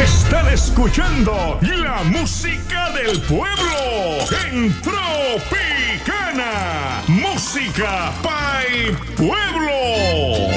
Están escuchando la música del pueblo en Tropicana. Música Pay Pueblo.